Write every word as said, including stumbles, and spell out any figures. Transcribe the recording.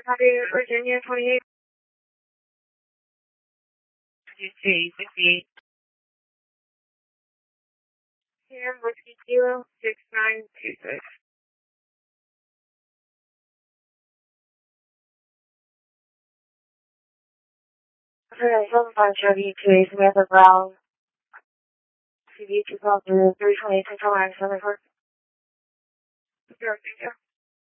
Copy, Virginia twenty-eight. sixty-eight, sixty-eight. Sam Whiskey Kilo six nine two six. Okay, seven five Chevy two Samantha Brown. C V two thousand three twenty Central Line seven four. Sure, thank you.